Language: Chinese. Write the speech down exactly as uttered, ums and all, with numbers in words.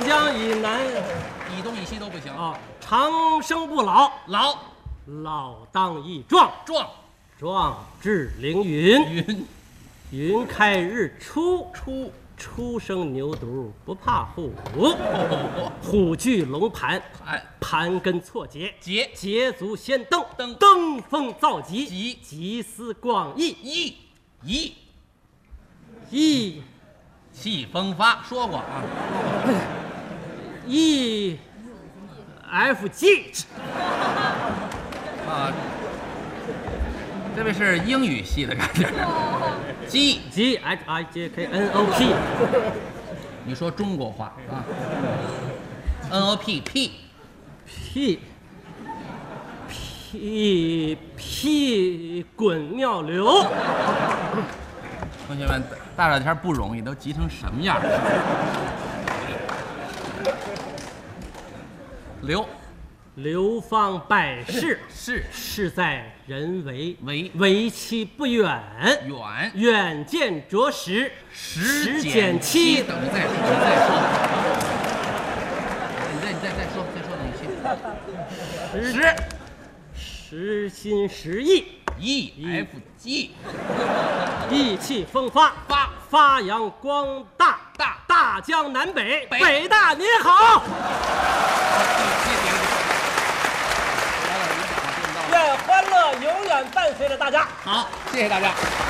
江以南， 以东以西都不行啊，长生不老， 老老当益壮， 壮壮志凌云， 云云开日出， 出初生牛犊不怕虎，虎踞龙盘， 盘盘根错节， 节捷足先登， 登登峰造极， 极集思广益， 意意意气风发说过啊， E F G 啊，这位是英语系的感觉。G G H I J K N O P 你说中国话啊 ？N O P P P P P 滚尿流， 同学们，大热天不容易，都急成什么样？流流芳百世， 是事在人为， 为为期不远， 远远见着实， 十减七。 七。 等你再说，你再说，你再你再再说，再说等你去。十实心实意， E F G 意气风发， 发发扬光大， 大大江南北， 北北大您好。愿欢乐永远伴随着大家。 好，谢谢大家。